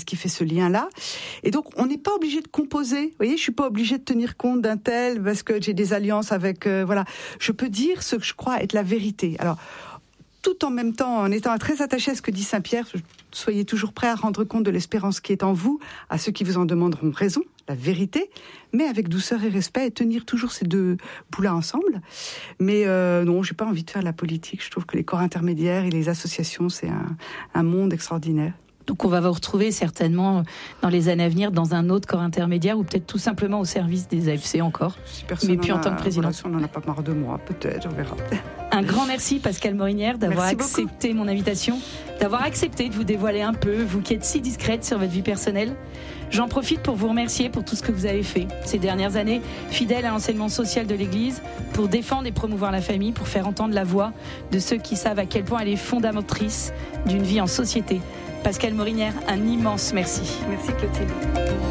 qui fait ce lien-là. Et donc, on n'est pas obligé de composer. Vous voyez, je suis pas obligée de tenir compte d'un tel parce que j'ai des alliances avec... voilà. Je peux dire ce que je crois être la vérité. Alors, tout en même temps, en étant très attachée à ce que dit Saint-Pierre, soyez toujours prêts à rendre compte de l'espérance qui est en vous, à ceux qui vous en demanderont raison, la vérité, mais avec douceur et respect, et tenir toujours ces deux bouts-là ensemble. Mais non, j'ai pas envie de faire de la politique. Je trouve que les corps intermédiaires et les associations, c'est un monde extraordinaire. Donc on va vous retrouver certainement dans les années à venir dans un autre corps intermédiaire ou peut-être tout simplement au service des AFC encore, mais puis en tant que présidente. Voilà, si on n'en a pas marre de moi, peut-être, on verra. Un grand merci Pascale Morinière d'avoir accepté mon invitation, d'avoir accepté de vous dévoiler un peu, vous qui êtes si discrète sur votre vie personnelle. J'en profite pour vous remercier pour tout ce que vous avez fait ces dernières années, fidèle à l'enseignement social de l'Église, pour défendre et promouvoir la famille, pour faire entendre la voix de ceux qui savent à quel point elle est fondatrice d'une vie en société. Pascale Morinière, un immense merci. Merci Clotilde.